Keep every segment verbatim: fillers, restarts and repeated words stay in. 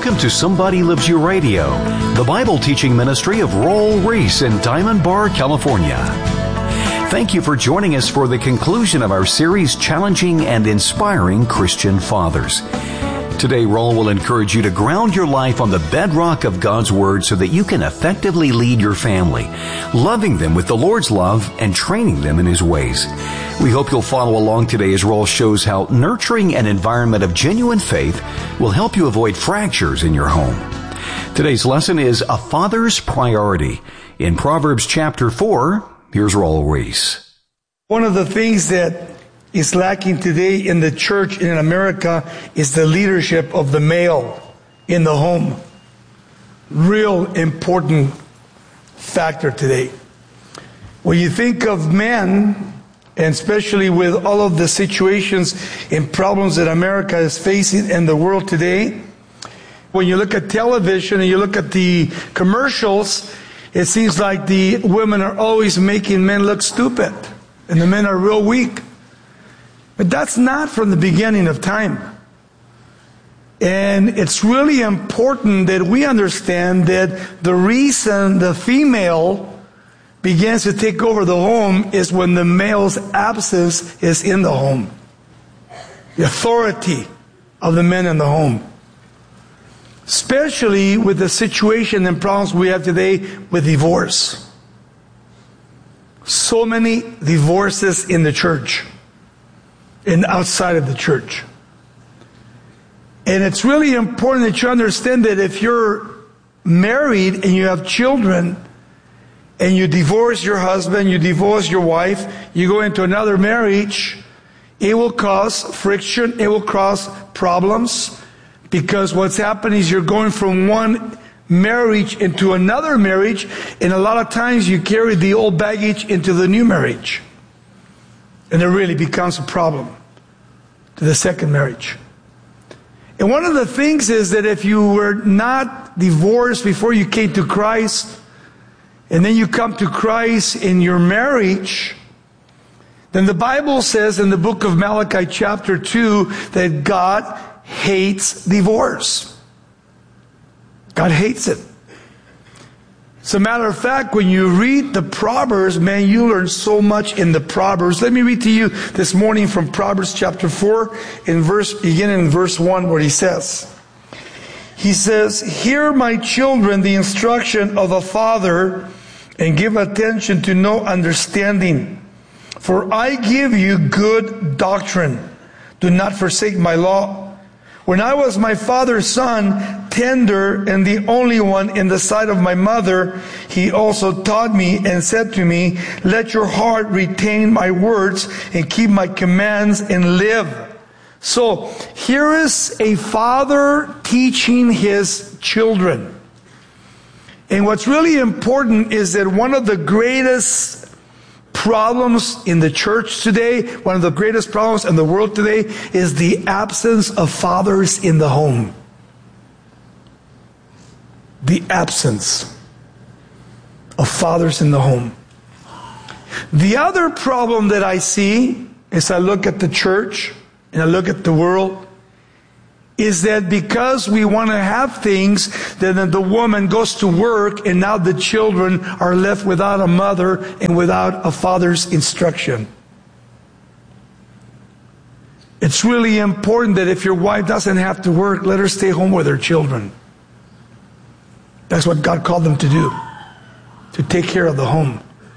Welcome to Somebody Loves You Radio, the Bible teaching ministry of Raul Ries in Diamond Bar, California. Thank you for joining us for the conclusion of our series, Challenging and Inspiring Christian Fathers. Today, Raul will encourage you to ground your life on the bedrock of God's Word so that you can effectively lead your family, loving them with the Lord's love and training them in His ways. We hope you'll follow along today as Raul shows how nurturing an environment of genuine faith will help you avoid fractures in your home. Today's lesson is A Father's Priority. In Proverbs chapter four, here's Raul Ries. One of the things that is lacking today in the church in America is the leadership of the male in the home. Real important factor today. When you think of men, and especially with all of the situations and problems that America is facing in the world today, when you look at television and you look at the commercials, it seems like the women are always making men look stupid and the men are real weak. But that's not from the beginning of time. And it's really important that we understand that the reason the female begins to take over the home is when the male's absence is in the home. The authority of the men in the home. Especially with the situation and problems we have today with divorce. So many divorces in the church and outside of the church. And it's really important that you understand that if you're married and you have children and you divorce your husband, you divorce your wife, you go into another marriage, it will cause friction, it will cause problems, because what's happening is you're going from one marriage into another marriage, and a lot of times you carry the old baggage into the new marriage. And it really becomes a problem to the second marriage. And one of the things is that if you were not divorced before you came to Christ, and then you come to Christ in your marriage, then the Bible says in the book of Malachi chapter two that God hates divorce. God hates it. As a matter of fact, when you read the Proverbs, man, you learn so much in the Proverbs. Let me read to you this morning from Proverbs chapter four, in verse, beginning in verse one, where he says, he says, "Hear, my children, the instruction of a father, and give attention to know understanding. For I give you good doctrine. Do not forsake my law. When I was my father's son, tender and the only one in the sight of my mother, he also taught me and said to me, let your heart retain my words and keep my commands and live." So here is a father teaching his children. And what's really important is that one of the greatest problems in the church today, one of the greatest problems in the world today, is the absence of fathers in the home. The absence of fathers in the home. The other problem that I see as I look at the church and I look at the world is that because we want to have things, then the woman goes to work and now the children are left without a mother and without a father's instruction. It's really important that if your wife doesn't have to work, let her stay home with her children. That's what God called them to do, to take care of the home.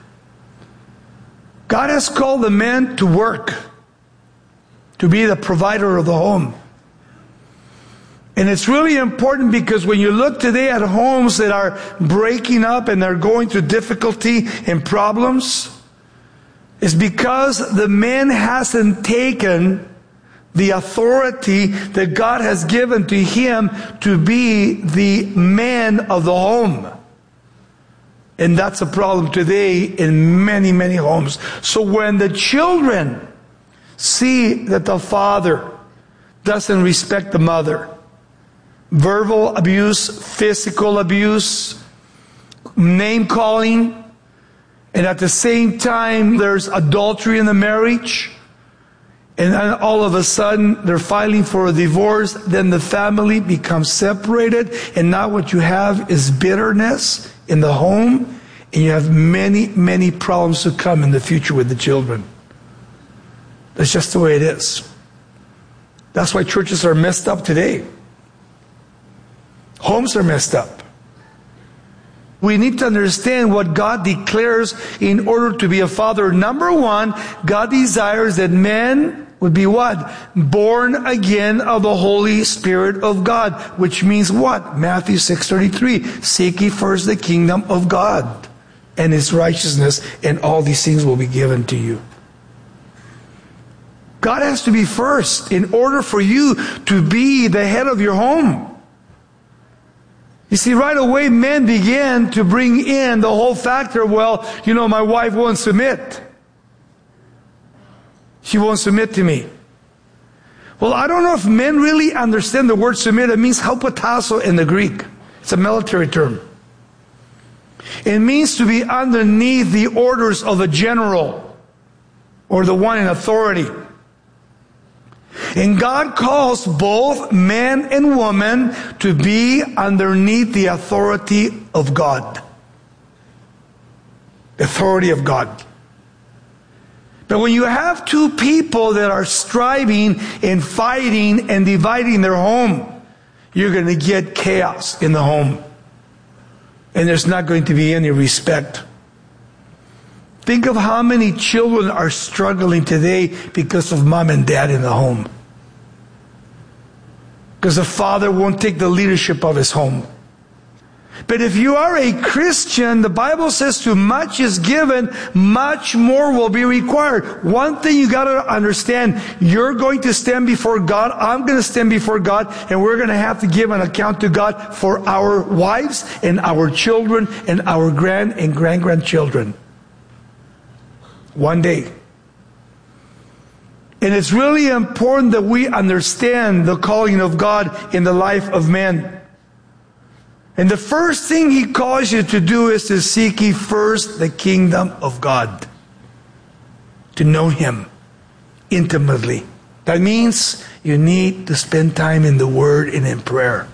God has called the man to work, to be the provider of the home. And it's really important because when you look today at homes that are breaking up and they're going through difficulty and problems, it's because the man hasn't taken the authority that God has given to him to be the man of the home. And that's a problem today in many, many homes. So when the children see that the father doesn't respect the mother, verbal abuse, physical abuse, name calling, and at the same time there's adultery in the marriage, And then all of a sudden, they're filing for a divorce. Then the family becomes separated. And now what you have is bitterness in the home. And you have many, many problems to come in the future with the children. That's just the way it is. That's why churches are messed up today. Homes are messed up. We need to understand what God declares in order to be a father. Number one, God desires that men would be what? Born again of the Holy Spirit of God. Which means what? Matthew six thirty-three. Seek ye first the kingdom of God and His righteousness, and all these things will be given to you. God has to be first in order for you to be the head of your home. You see, right away men began to bring in the whole factor, well, you know, my wife won't submit. She won't submit to me. Well, I don't know if men really understand the word submit. It means hypotasso in the Greek. It's a military term. It means to be underneath the orders of a general or the one in authority. And God calls both man and woman to be underneath the authority of God. The authority of God. But when you have two people that are striving and fighting and dividing their home, you're going to get chaos in the home. And there's not going to be any respect. Think of how many children are struggling today because of mom and dad in the home. Because the father won't take the leadership of his home. But if you are a Christian, the Bible says too much is given, much more will be required. One thing you got to understand, you're going to stand before God, I'm going to stand before God, and we're going to have to give an account to God for our wives and our children and our grand and grand-grandchildren. One day. And it's really important that we understand the calling of God in the life of man. And the first thing He calls you to do is to seek ye first the kingdom of God. To know Him intimately. That means you need to spend time in the Word and in prayer.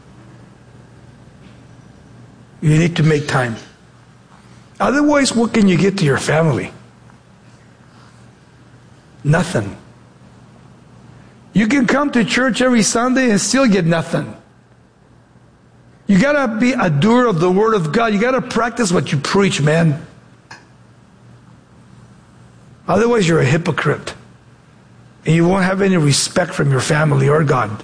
You need to make time. Otherwise, what can you get to your family? Nothing. You can come to church every Sunday and still get nothing. You gotta be a doer of the Word of God. You gotta practice what you preach, man. Otherwise, you're a hypocrite. And you won't have any respect from your family or God.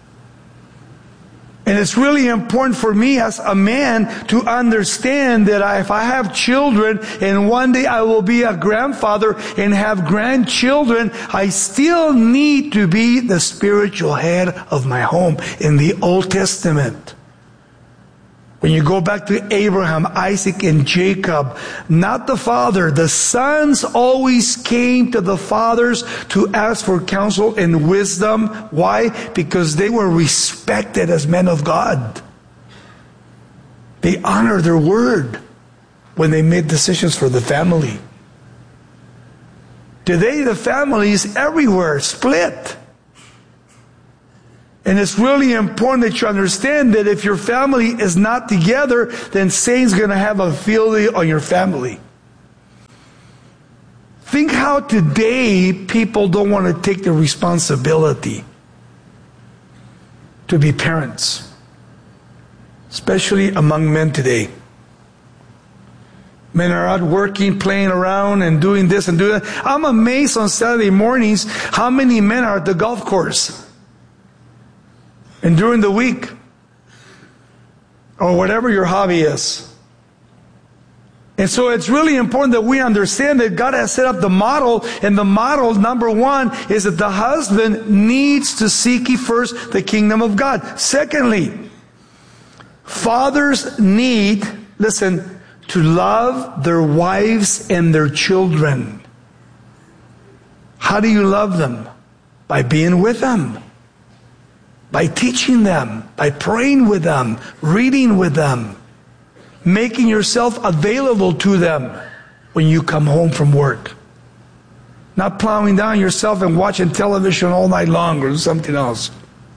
And it's really important for me as a man to understand that I, if I have children and one day I will be a grandfather and have grandchildren, I still need to be the spiritual head of my home. In the Old Testament, when you go back to Abraham, Isaac, and Jacob, not the father, the sons always came to the fathers to ask for counsel and wisdom. Why? Because they were respected as men of God. They honored their word when they made decisions for the family. Today, the family is everywhere, split. And it's really important that you understand that if your family is not together, then Satan's going to have a field on your family. Think how today people don't want to take the responsibility to be parents. Especially among men today. Men are out working, playing around, and doing this and doing that. I'm amazed on Saturday mornings how many men are at the golf course. And during the week, or whatever your hobby is. And so it's really important that we understand that God has set up the model, and the model, number one, is that the husband needs to seek ye first the kingdom of God. Secondly, fathers need, listen, to love their wives and their children. How do you love them? By being with them. By teaching them, by praying with them, reading with them, making yourself available to them when you come home from work. Not plowing down yourself and watching television all night long or something else.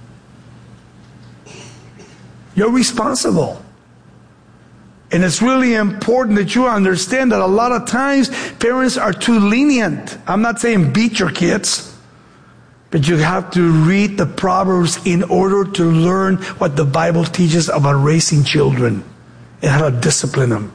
You're responsible. And it's really important that you understand that a lot of times parents are too lenient. I'm not saying beat your kids, but you have to read the Proverbs in order to learn what the Bible teaches about raising children and how to discipline them.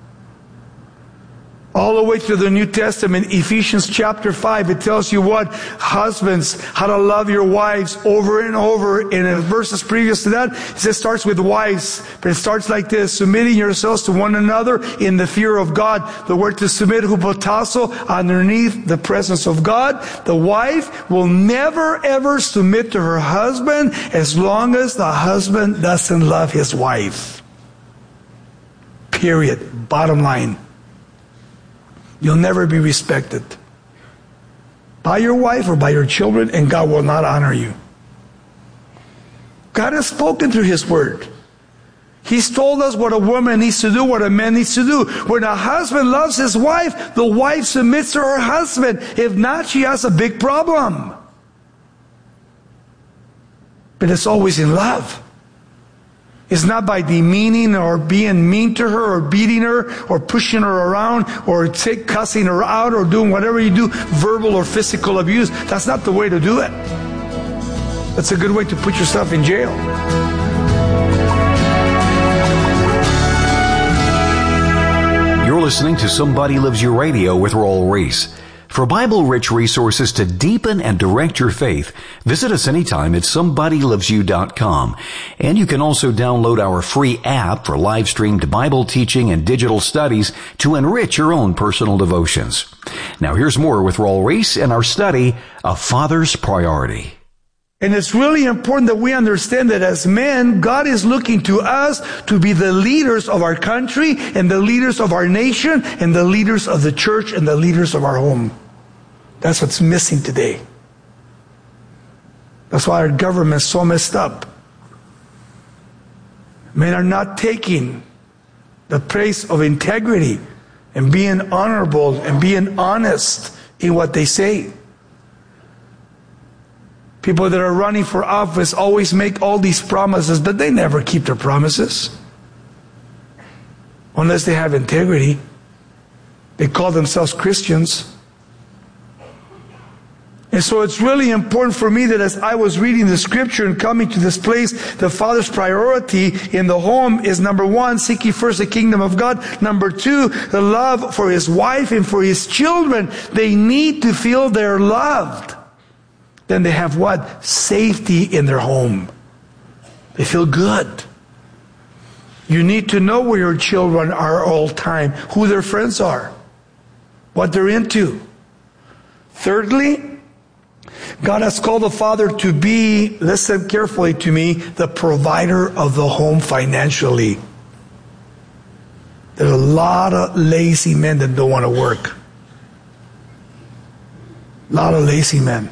All the way to the New Testament, Ephesians chapter five, it tells you what? Husbands, how to love your wives over and over. And in verses previous to that, it says, starts with wives. But it starts like this: submitting yourselves to one another in the fear of God. The word to submit, hupotasso, underneath the presence of God. The wife will never ever submit to her husband as long as the husband doesn't love his wife. Period. Bottom line. You'll never be respected by your wife or by your children, and God will not honor you. God has spoken through His Word. He's told us what a woman needs to do, what a man needs to do. When a husband loves his wife, the wife submits to her husband. If not, she has a big problem. But it's always in love. It's not by demeaning or being mean to her or beating her or pushing her around or take, cussing her out or doing whatever you do, verbal or physical abuse. That's not the way to do it. That's a good way to put yourself in jail. You're listening to Somebody Loves You Radio with Raul Ries. For Bible-rich resources to deepen and direct your faith, visit us anytime at somebody loves you dot com. And you can also download our free app for live-streamed Bible teaching and digital studies to enrich your own personal devotions. Now here's more with Raul Ries and our study, A Father's Priority. And it's really important that we understand that as men, God is looking to us to be the leaders of our country and the leaders of our nation and the leaders of the church and the leaders of our home. That's what's missing today. That's why our government is so messed up. Men are not taking the place of integrity and being honorable and being honest in what they say. People that are running for office always make all these promises, but they never keep their promises. Unless they have integrity. They call themselves Christians. And so it's really important for me that as I was reading the scripture and coming to this place, the father's priority in the home is number one, seek ye first the kingdom of God. Number two, the love for his wife and for his children. They need to feel they're loved. Then they have what? Safety in their home. They feel good. You need to know where your children are all the time, who their friends are, what they're into. Thirdly, God has called the father to be, listen carefully to me, the provider of the home financially. There's a lot of lazy men that don't want to work. A lot of lazy men.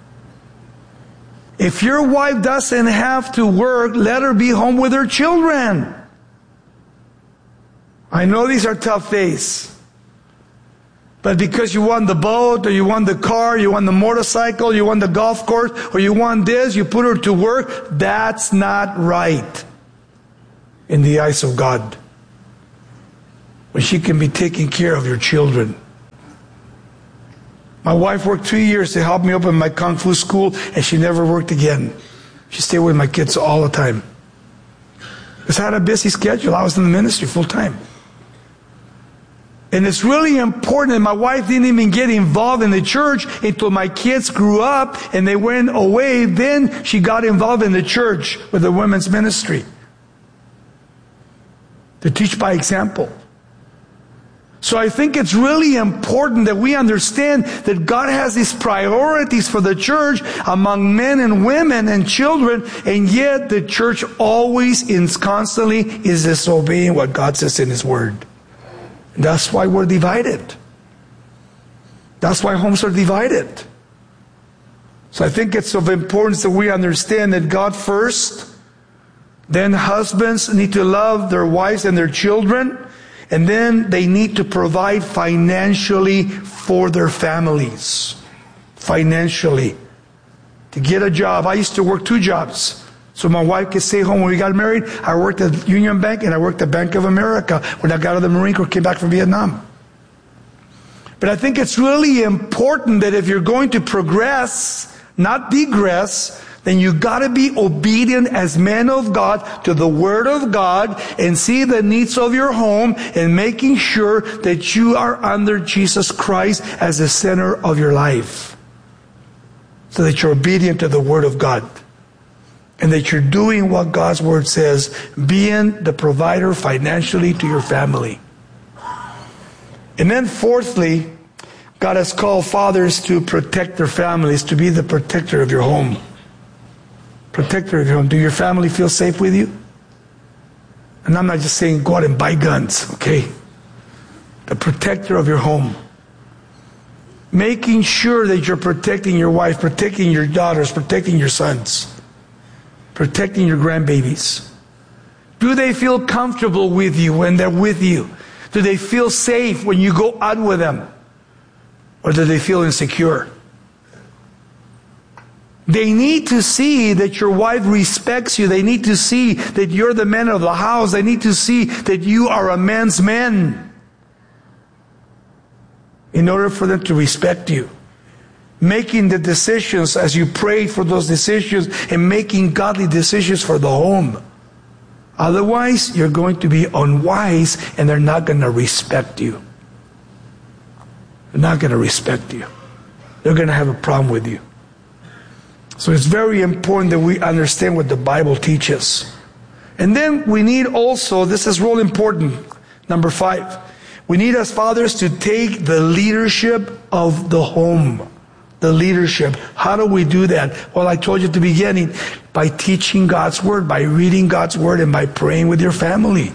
If your wife doesn't have to work, let her be home with her children. I know these are tough days. But because you want the boat, or you want the car, you want the motorcycle, you want the golf course, or you want this, you put her to work, that's not right in the eyes of God. When she can be taking care of your children. My wife worked two years to help me open my Kung Fu school, and she never worked again. She stayed with my kids all the time. Because I had a busy schedule. I was in the ministry full time. And it's really important that my wife didn't even get involved in the church until my kids grew up and they went away. Then she got involved in the church with the women's ministry. To teach by example. So I think it's really important that we understand that God has these priorities for the church among men and women and children, and yet the church always and constantly is disobeying what God says in His Word. That's why we're divided. That's why homes are divided. So I think it's of importance that we understand that God first, then husbands need to love their wives and their children, and then they need to provide financially for their families. financially, to get a job. I used to work two jobs so my wife could stay home. When we got married, I worked at Union Bank and I worked at Bank of America when I got out of the Marine Corps, came back from Vietnam. But I think it's really important that if you're going to progress, not digress, then you got to be obedient as men of God to the Word of God and see the needs of your home and making sure that you are under Jesus Christ as the center of your life. So that you're obedient to the Word of God. And that you're doing what God's Word says, being the provider financially to your family. And then fourthly, God has called fathers to protect their families, to be the protector of your home. Protector of your home. Do your family feel safe with you? And I'm not just saying go out and buy guns, okay? The protector of your home. Making sure that you're protecting your wife, protecting your daughters, protecting your sons, protecting your grandbabies. Do they feel comfortable with you when they're with you? Do they feel safe when you go out with them? Or do they feel insecure? They need to see that your wife respects you. They need to see that you're the man of the house. They need to see that you are a man's man. In order for them to respect you. Making the decisions as you pray for those decisions and making godly decisions for the home. Otherwise, you're going to be unwise and they're not going to respect you. They're not going to respect you. They're going to have a problem with you. So it's very important that we understand what the Bible teaches. And then we need also, this is real important, number five, we need as fathers to take the leadership of the home. The leadership. How do we do that? Well, I told you at the beginning, by teaching God's Word, by reading God's Word, and by praying with your family.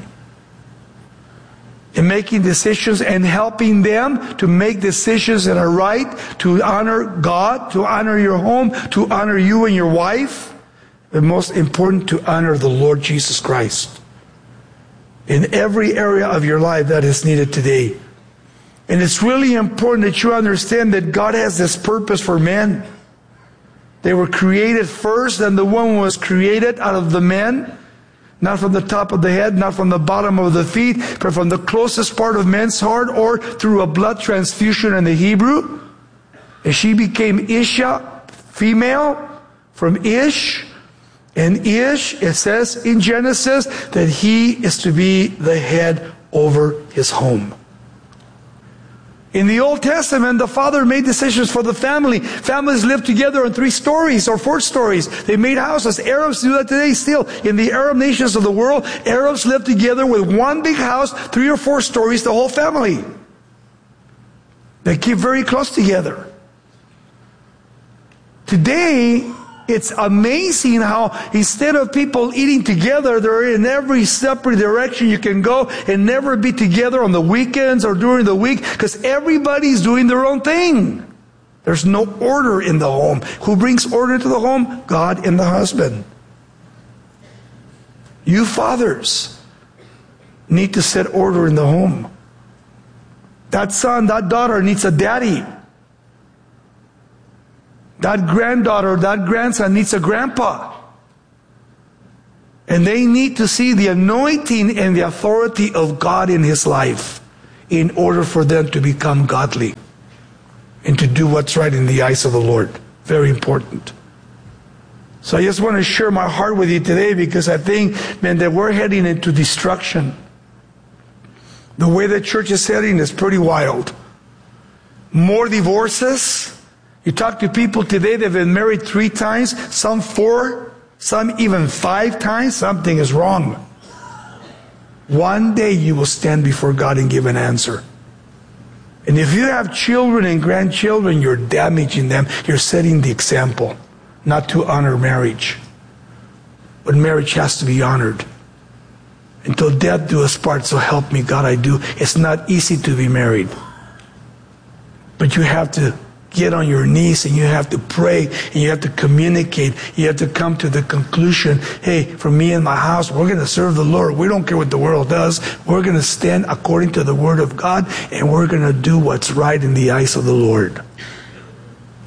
And making decisions and helping them to make decisions that are right, to honor God, to honor your home, to honor you and your wife. But most important, to honor the Lord Jesus Christ. In every area of your life that is needed today. And it's really important that you understand that God has this purpose for men. They were created first, and the woman was created out of the man. Not from the top of the head, not from the bottom of the feet, but from the closest part of man's heart, or through a blood transfusion in the Hebrew. And she became Isha, female, from Ish. And Ish, it says in Genesis, that he is to be the head over his home. In the Old Testament, the father made decisions for the family. Families lived together in three stories or four stories. They made houses. Arabs do that today still. In the Arab nations of the world, Arabs live together with one big house, three or four stories, the whole family. They keep very close together. Today, it's amazing how instead of people eating together, they're in every separate direction you can go and never be together on the weekends or during the week because everybody's doing their own thing. There's no order in the home. Who brings order to the home? God and the husband. You fathers need to set order in the home. That son, that daughter needs a daddy. That granddaughter, that grandson needs a grandpa. And they need to see the anointing and the authority of God in his life in order for them to become godly and to do what's right in the eyes of the Lord. Very important. So I just want to share my heart with you today because I think, man, that we're heading into destruction. The way the church is heading is pretty wild. More divorces. You talk to people today that have been married three times, some four, some even five times. Something is wrong. One day you will stand before God and give an answer. And if you have children and grandchildren, you're damaging them. You're setting the example not to honor marriage. But marriage has to be honored. Until death do us part, so help me God I do. It's not easy to be married. But you have to get on your knees and you have to pray and you have to communicate. You have to come to the conclusion, hey, for me and my house, we're going to serve the Lord. We don't care what the world does. We're going to stand according to the Word of God and we're going to do what's right in the eyes of the Lord.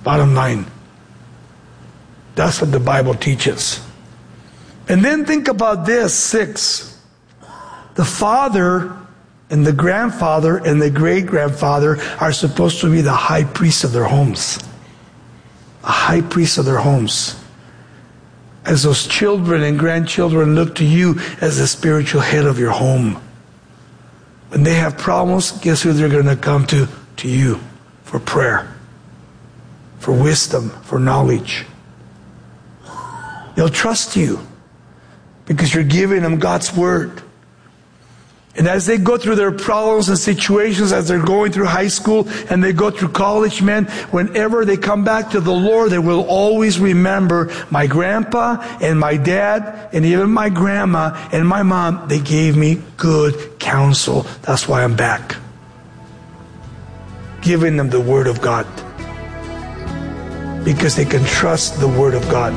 Bottom line. That's what the Bible teaches. And then think about this, six. The father and the grandfather and the great-grandfather are supposed to be the high priest of their homes. A high priest of their homes. As those children and grandchildren look to you as the spiritual head of your home. When they have problems, guess who they're going to come to? To you for prayer, for wisdom, for knowledge. They'll trust you because you're giving them God's word. And as they go through their problems and situations, as they're going through high school and they go through college, man, whenever they come back to the Lord, they will always remember my grandpa and my dad and even my grandma and my mom. They gave me good counsel. That's why I'm back. Giving them the Word of God. Because they can trust the Word of God.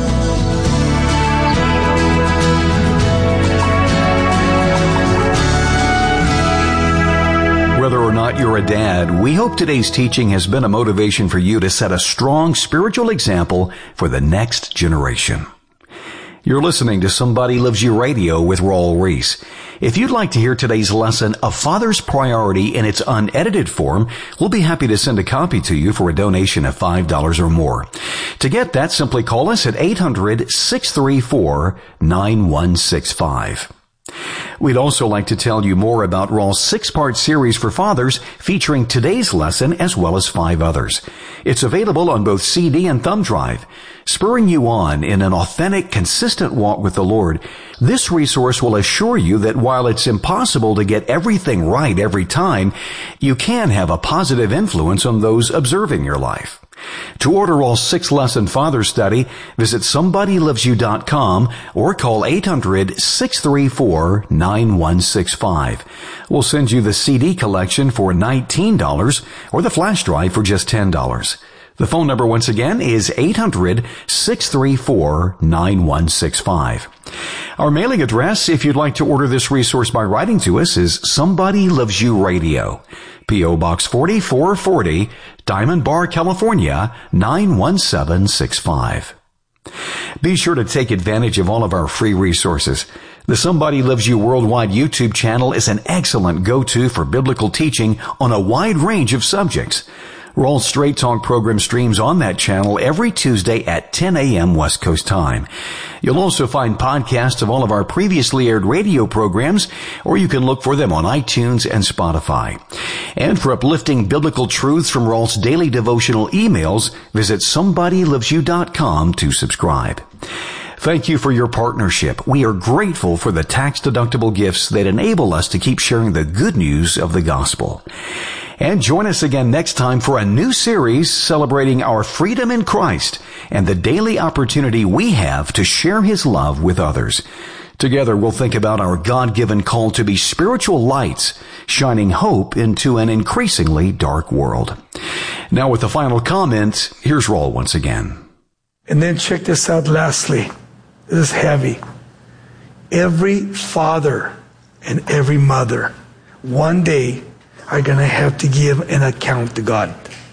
Whether or not you're a dad, we hope today's teaching has been a motivation for you to set a strong spiritual example for the next generation. You're listening to Somebody Loves You Radio with Raul Ries. If you'd like to hear today's lesson, A Father's Priority, in its unedited form, we'll be happy to send a copy to you for a donation of five dollars or more. To get that, simply call us at eight hundred, six three four, nine one six five. We'd also like to tell you more about Raul's six-part series for fathers featuring today's lesson as well as five others. It's available on both C D and thumb drive. Spurring you on in an authentic, consistent walk with the Lord, this resource will assure you that while it's impossible to get everything right every time, you can have a positive influence on those observing your life. To order Raul's six-lesson father study, visit somebody loves you dot com or call eight hundred, six three four, nine one six five. We'll send you the C D collection for nineteen dollars or the flash drive for just ten dollars. The phone number once again is eight hundred, six three four, nine one six five. Our mailing address, if you'd like to order this resource by writing to us, is Somebody Loves You Radio. P O Box forty-four forty, Diamond Bar, California, nine one seven six five. Be sure to take advantage of all of our free resources. The Somebody Loves You Worldwide YouTube channel is an excellent go-to for biblical teaching on a wide range of subjects. Raul's Straight Talk program streams on that channel every Tuesday at ten a.m. West Coast time. You'll also find podcasts of all of our previously aired radio programs, or you can look for them on iTunes and Spotify. And for uplifting biblical truths from Raul's daily devotional emails, visit somebody loves you dot com to subscribe. Thank you for your partnership. We are grateful for the tax-deductible gifts that enable us to keep sharing the good news of the gospel. And join us again next time for a new series celebrating our freedom in Christ and the daily opportunity we have to share His love with others. Together we'll think about our God-given call to be spiritual lights, shining hope into an increasingly dark world. Now with the final comment, here's Raul once again. And then check this out lastly. This is heavy. Every father and every mother one day are going to have to give an account to God.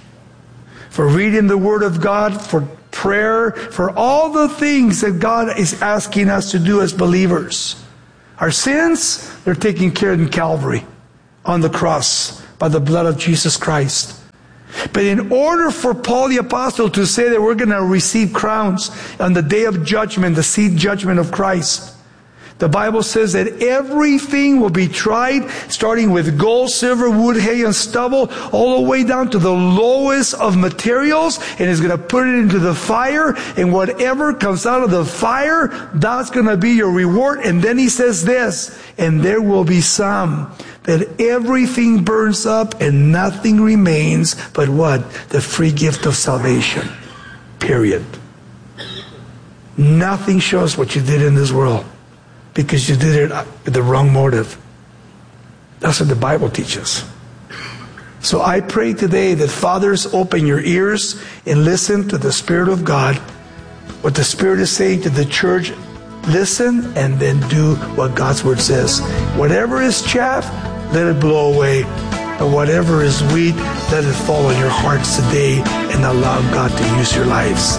For reading the Word of God, for prayer, for all the things that God is asking us to do as believers. Our sins, they're taken care of in Calvary, on the cross, by the blood of Jesus Christ. But in order for Paul the Apostle to say that we're going to receive crowns on the day of judgment, the seat judgment of Christ, the Bible says that everything will be tried, starting with gold, silver, wood, hay, and stubble, all the way down to the lowest of materials, and is going to put it into the fire, and whatever comes out of the fire, that's going to be your reward. And then he says this, and there will be some that everything burns up and nothing remains but what? The free gift of salvation. Period. Nothing shows what you did in this world, because you did it with the wrong motive. That's what the Bible teaches. So I pray today that fathers open your ears and listen to the Spirit of God. What the Spirit is saying to the church, listen and then do what God's Word says. Whatever is chaff, let it blow away. But whatever is wheat, let it fall on your hearts today and allow God to use your lives.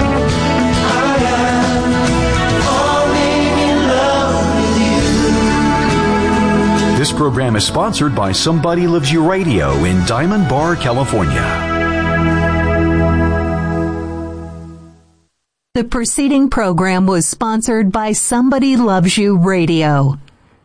This program is sponsored by Somebody Loves You Radio in Diamond Bar, California. The preceding program was sponsored by Somebody Loves You Radio.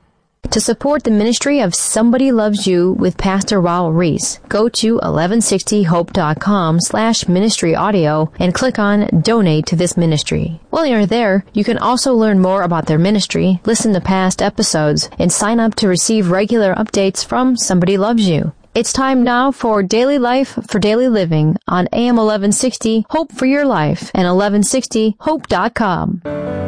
To support the ministry of Somebody Loves You with Pastor Raul Ries, go to eleven sixty hope dot com slash ministry audio and click on Donate to this ministry. While you're there, you can also learn more about their ministry, listen to past episodes, and sign up to receive regular updates from Somebody Loves You. It's time now for Daily Life for Daily Living on A M eleven sixty Hope for Your Life and eleven sixty hope dot com.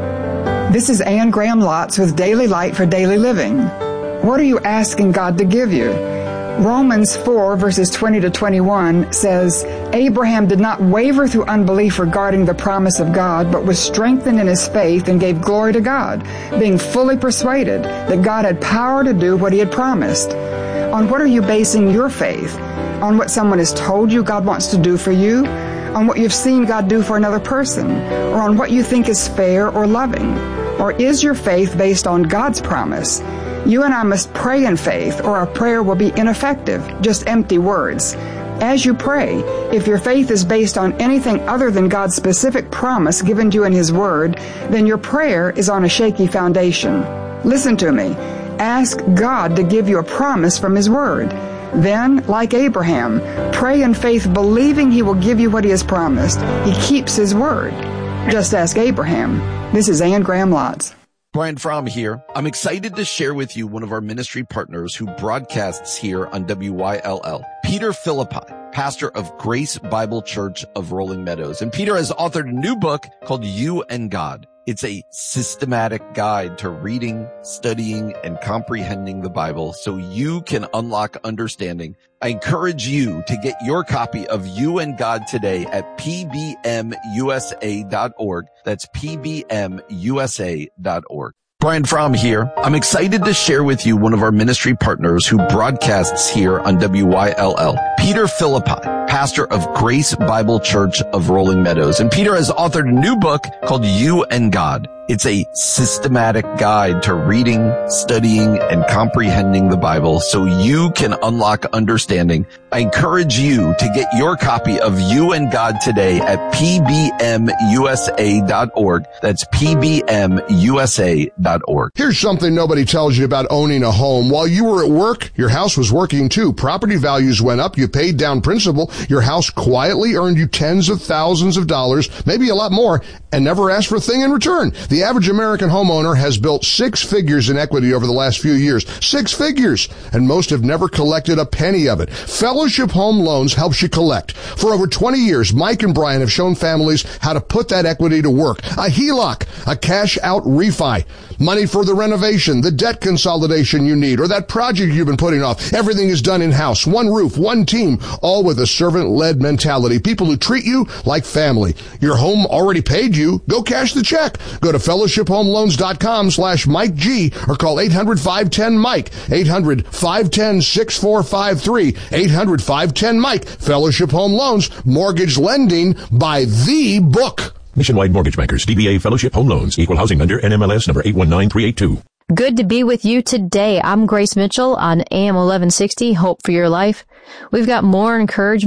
This is Ann Graham Lotz with Daily Light for Daily Living. What are you asking God to give you? Romans four verses twenty to twenty-one says, Abraham did not waver through unbelief regarding the promise of God, but was strengthened in his faith and gave glory to God, being fully persuaded that God had power to do what he had promised. On what are you basing your faith? On what someone has told you God wants to do for you? On what you've seen God do for another person? Or on what you think is fair or loving? Or is your faith based on God's promise? You and I must pray in faith, or our prayer will be ineffective, just empty words. As you pray, if your faith is based on anything other than God's specific promise given to you in His Word, then your prayer is on a shaky foundation. Listen to me. Ask God to give you a promise from His Word. Then, like Abraham, pray in faith believing He will give you what He has promised. He keeps His Word. Just ask Abraham. This is Ann Graham Lotz. Brian Fromm here. I'm excited to share with you one of our ministry partners who broadcasts here on W Y L L, Peter Philippi, pastor of Grace Bible Church of Rolling Meadows. And Peter has authored a new book called You and God. It's a systematic guide to reading, studying, and comprehending the Bible so you can unlock understanding. I encourage you to get your copy of You and God today at P B M U S A dot org. That's P B M U S A dot org. Brian Fromm here. I'm excited to share with you one of our ministry partners who broadcasts here on W Y L L, Peter Philippi, pastor of Grace Bible Church of Rolling Meadows. And Peter has authored a new book called You and God. It's a systematic guide to reading, studying, and comprehending the Bible so you can unlock understanding. I encourage you to get your copy of You and God today at P B M U S A dot org. That's P B M U S A dot org. Here's something nobody tells you about owning a home. While you were at work, your house was working too. Property values went up. You paid down principal. Your house quietly earned you tens of thousands of dollars, maybe a lot more, and never asked for a thing in return. The average American homeowner has built six figures in equity over the last few years. Six figures! And most have never collected a penny of it. Fellowship Home Loans helps you collect. For over twenty years, Mike and Brian have shown families how to put that equity to work. A H E L O C, a cash-out refi. Money for the renovation, the debt consolidation you need, or that project you've been putting off. Everything is done in-house. One roof, one team, all with a servant-led mentality. People who treat you like family. Your home already paid you. Go cash the check. Go to fellowship home loans dot com slash Mike G or call eight hundred, five one zero, Mike. eight hundred, five one zero, six four five three. eight hundred, five one zero, Mike. Fellowship Home Loans. Mortgage lending by the book. Nationwide Mortgage Bankers, D B A Fellowship Home Loans, Equal Housing Lender, N M L S number eight one nine three eight two. Good to be with you today. I'm Grace Mitchell on A M eleven sixty, Hope for Your Life. We've got more encouragement